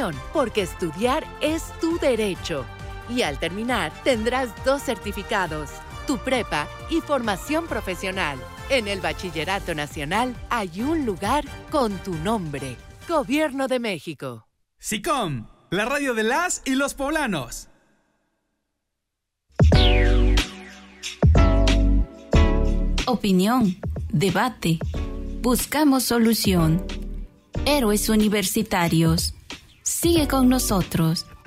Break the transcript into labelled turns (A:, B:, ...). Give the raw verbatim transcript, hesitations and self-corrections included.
A: opción, porque estudiar es tu derecho. Y al terminar, tendrás dos certificados, tu prepa y formación profesional. En el Bachillerato Nacional hay un lugar con tu nombre. Gobierno de México.
B: SICOM, la radio de las y los poblanos.
C: Opinión, debate. Buscamos solución. Héroes Universitarios. Sigue con nosotros.